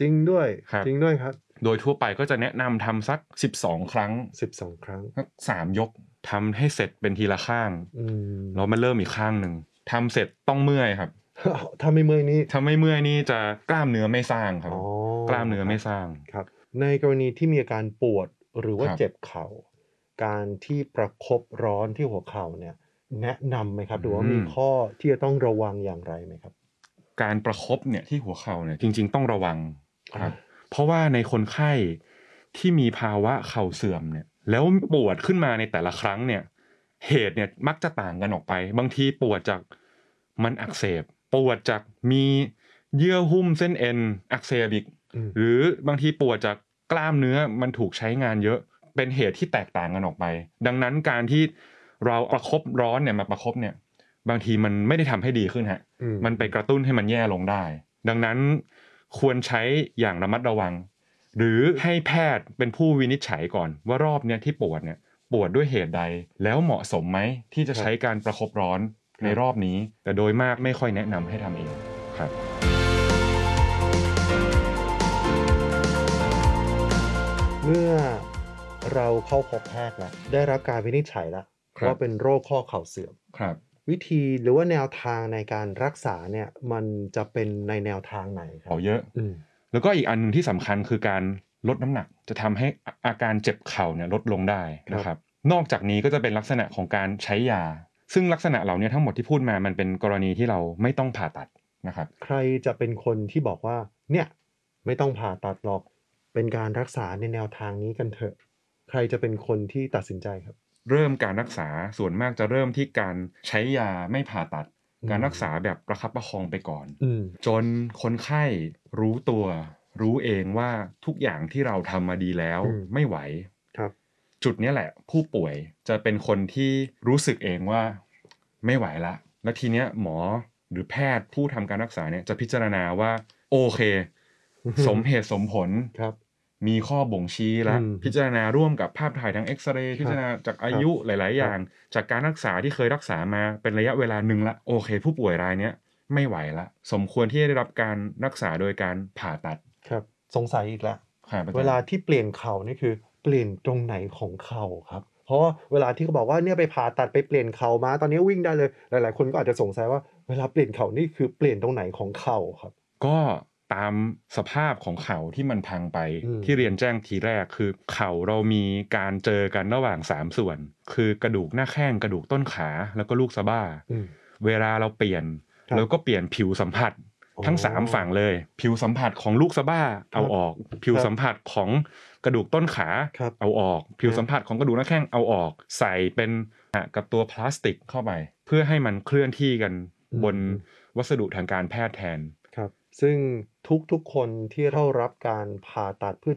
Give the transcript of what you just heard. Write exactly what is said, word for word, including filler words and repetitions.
จริงด้วยครับจริงด้วยครับโดยทั่วไปก็จะแนะนำทำสักสิบสองครั้งสิบสองครั้งสักสามยกทำให้เสร็จเป็นทีละข้างอืมแล้วมาเริ่มอีกข้างหนึ่งทำเสร็จต้องเมื่อยครับถ้าไม่เมื่อยนี่ถ้าไม่เมื่อยนี่จะกล้ามเนื้อไม่สร้างครับอ๋อกล้ามเนื้อไม่สร้างครับในกรณีที่มีอาการปวดหรือว่าครับเจ็บเข่าการที่ประคบร้อนที่หัวเข่าเนี่ยแนะนำไหมครับหรือว่ามีอืมข้อที่จะต้องระวังอย่างไรไหมครับการประคบเนี่ยที่หัวเข่าเนี่ยจริงๆต้องระวังครับอ่าเพราะว่าในคนไข้ที่มีภาวะเข่าเสื่อมเนี่ยแล้วปวดขึ้นมาในแต่ละครั้งเนี่ยเหตุเนี่ยมักจะต่างกันออกไปบางทีปวดจากมันอักเสบปวดจากมีเยื่อหุ้มเส้นเอ็นอักเสบอีกอืมหรือบางทีปวดจากกล้ามเนื้อมันถูกใช้งานเยอะเป็นเหตุที่แตกต่างกันออกไปดังนั้นการที่เราประคบร้อนเนี่ยมาประคบเนี่ยบางทีมันไม่ได้ทำให้ดีขึ้นฮะอืมมันไปกระตุ้นให้มันแย่ลงได้ ดังนั้นควรใช้อย่างระมัดระวัง หรือให้แพทย์เป็นผู้วินิจฉัยก่อนว่ารอบเนี้ยที่ปวดเนี่ยปวดด้วยเหตุใด แล้วเหมาะสมไหมที่จะใช้การประคบร้อนในรอบนี้ แต่โดยมากไม่ค่อยแนะนำให้ทำเองครับเมื่อเราเข้าพบแพทย์แล้วได้รับการวินิจฉัยแล้วครับว่าเป็นโรคข้อเข่าเสื่อมครับวิธีหรือว่าแนวทางในการรักษาเนี่ยมันจะเป็นในแนวทางไหนครัเอาบเยอะอืมแล้วก็อีกอันหนึงที่สำคัญคือการลดน้ำหนักจะทำให้อาการเจ็บเข่าเนี่ยลดลงได้นะครับนอกจากนี้ก็จะเป็นลักษณะของการใช้ยาซึ่งลักษณะเหล่านี้ทั้งหมดที่พูดมามันเป็นกรณีที่เราไม่ต้องผ่าตัดนะครับใครจะเป็นคนที่บอกว่าเนี่ยไม่ต้องผ่าตัดหรอกเป็นการรักษาในแนวทางนี้กันเถอะใครจะเป็นคนที่ตัดสินใจครับเริ่มการรักษาส่วนมากจะเริ่มที่การใช้ยาไม่ผ่าตัดอืมการรักษาแบบประคับประคองไปก่อนอืมจนคนไข้รู้ตัวรู้เองว่าทุกอย่างที่เราทำมาดีแล้วอืมไม่ไหวครับจุดนี้แหละผู้ป่วยจะเป็นคนที่รู้สึกเองว่าไม่ไหวละแล้วทีเนี้ยหมอหรือแพทย์ผู้ทำการรักษาเนี่ยจะพิจารณาว่าโอเคสมเหตุสมผลครับมีข้อบ่งชี้แล้วอืมพิจารณาร่วมกับภาพถ่ายทางเอ็กซเรย์พิจารณาจากอายุหลาย ๆ อย่าง จากการรักษาที่เคยรักษามาเป็นระยะเวลาหนึ่งละโอเค ผู้ป่วยรายเนี้ยไม่ไหวละสมควรที่จะได้รับการรักษาโดยการผ่าตัดครับสงสัยอีกแล้วครับอาจารย์เวลาที่เปลี่ยนเข่านี่คือเปลี่ยนตรงไหนของเข่าครับเพราะว่าเวลาที่เขาบอกว่าเนี่ยไปผ่าตัดไปเปลี่ยนเข่ามาตอนนี้วิ่งได้เลยหลายๆคนก็อาจจะสงสัยว่าเวลาเปลี่ยนเข่านี่คือเปลี่ยนตรงไหนของเข่าครับก็ตามสภาพของเข่าที่มันพังไปอืมที่เรียนแจ้งทีแรกคือเข่าเรามีการเจอกันระหว่างสามส่วน คือกระดูกหน้าแข้งกระดูกต้นขาแล้วก็ลูกสะบ้าอืมเวลาเราเปลี่ยนครับเราก็เปลี่ยนผิวสัมผัสอ๋อทั้งสามฝั่งเลย ผิวสัมผัสของลูกสะบ้าเอาออก ผิวสัมผัสของกระดูกต้นขาครับเอาออก ผิวสัมผัสของกระดูกหน้าแข้งเอาออก ใส่เป็นกับตัวพลาสติกเข้าไป เพื่อให้มันเคลื่อนที่กันบนวัสดุทางการแพทย์แทนครับซึ่งทุกๆคนที่เข้ารับการผ่าตัดเพื่อ